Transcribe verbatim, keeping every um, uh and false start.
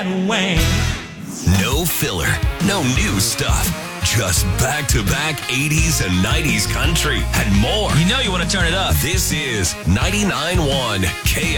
that way. No filler, no new stuff. Just back-to-back eighties and nineties country and more. You know you want to turn it up. This is ninety-nine point one K